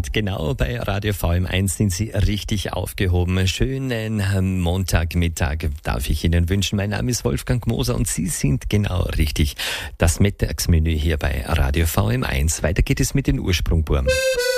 Und genau bei Radio VM1 sind Sie richtig aufgehoben. Schönen Montagmittag darf ich Ihnen wünschen. Mein Name ist Wolfgang Moser und Sie sind genau richtig. Das Mittagsmenü hier bei Radio VM1. Weiter geht es mit den Ursprungburm.